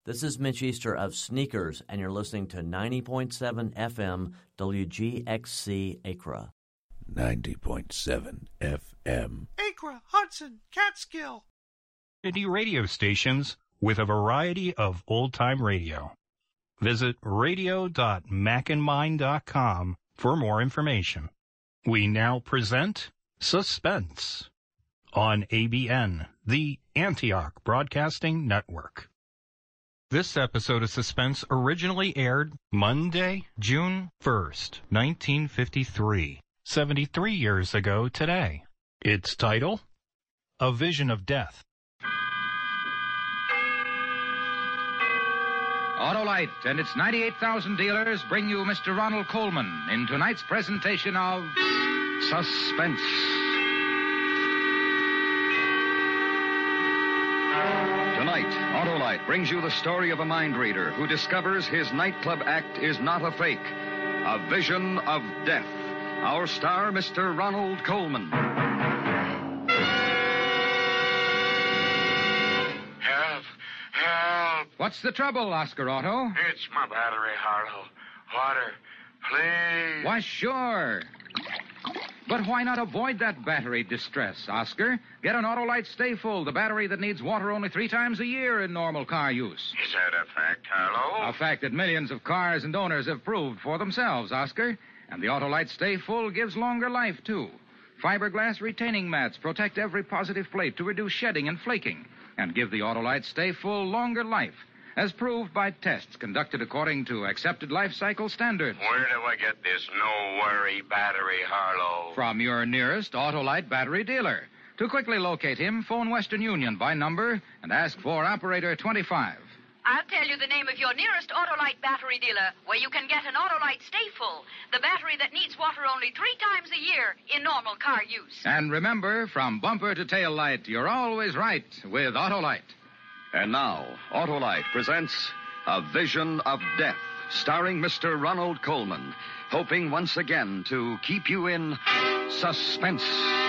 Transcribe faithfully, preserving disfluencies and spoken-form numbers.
This is Mitch Easter of Sneakers, and you're listening to ninety point seven F M W G X C Acra. ninety point seven F M. Acra, Hudson, Catskill. Community radio stations with a variety of old-time radio. Visit radio dot mac and mind dot com for more information. We now present Suspense on A B N, the Antioch Broadcasting Network. This episode of Suspense originally aired Monday, June first, nineteen fifty-three, seventy-three years ago today. Its title, A Vision of Death. Autolite and its ninety-eight thousand dealers bring you Mister Ronald Coleman in tonight's presentation of Suspense. Tonight, Autolite brings you the story of a mind reader who discovers his nightclub act is not a fake. A Vision of Death. Our star, Mister Ronald Coleman. Help! Help! What's the trouble, Oscar Otto? It's my battery, Harlow. Water, please. Why, sure. But why not avoid that battery distress, Oscar? Get an Autolite Stay Full, the battery that needs water only three times a year in normal car use. Is that a fact, Harlow? A fact that millions of cars and owners have proved for themselves, Oscar. And the Autolite Stay Full gives longer life, too. Fiberglass retaining mats protect every positive plate to reduce shedding and flaking and give the Autolite Stay Full longer life, as proved by tests conducted according to accepted life cycle standards. Where do I get this no-worry battery, Harlow? From your nearest Autolite battery dealer. To quickly locate him, phone Western Union by number and ask for Operator twenty-five. I'll tell you the name of your nearest Autolite battery dealer, where you can get an Autolite Stay Full, the battery that needs water only three times a year in normal car use. And remember, from bumper to tail light, you're always right with Autolite. And now, Autolite presents A Vision of Death, starring Mister Ronald Coleman, hoping once again to keep you in suspense.